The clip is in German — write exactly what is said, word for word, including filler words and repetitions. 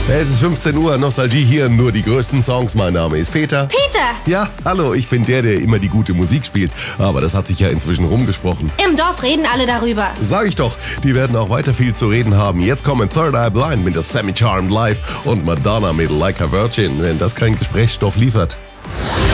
Es ist fünfzehn Uhr, Nostalgie hier, nur die größten Songs. Mein Name ist Peter. Peter! Ja, hallo, ich bin der, der immer die gute Musik spielt. Aber das hat sich ja inzwischen rumgesprochen. Im Dorf reden alle darüber. Sag ich doch, die werden auch weiter viel zu reden haben. Jetzt kommen Third Eye Blind mit der Semi-Charmed Live und Madonna mit Like a Virgin, wenn das kein Gesprächsstoff liefert.